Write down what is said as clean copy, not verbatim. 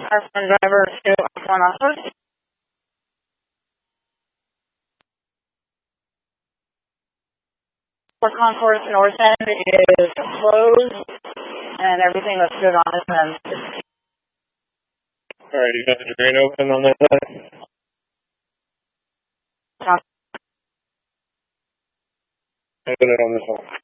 Our front driver to one officer. For Concourse North End is closed, and everything looks good on this end. All right, you got the drain open on that side? Open it on this one.